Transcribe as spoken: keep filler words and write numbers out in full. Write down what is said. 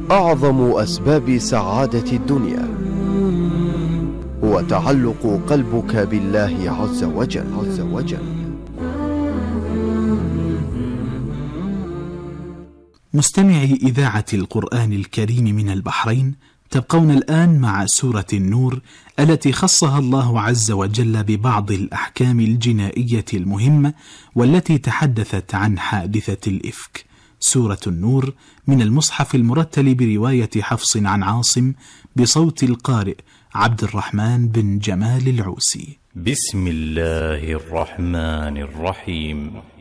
أعظم أسباب سعادة الدنيا هو تعلق قلبك بالله عز وجل, عز وجل. مستمعي إذاعة القرآن الكريم من البحرين، تبقون الآن مع سورة النور التي خصها الله عز وجل ببعض الأحكام الجنائية المهمة والتي تحدثت عن حادثة الإفك. سورة النور من المصحف المرتل برواية حفص عن عاصم بصوت القارئ عبد الرحمن بن جمال العوسي. بسم الله الرحمن الرحيم.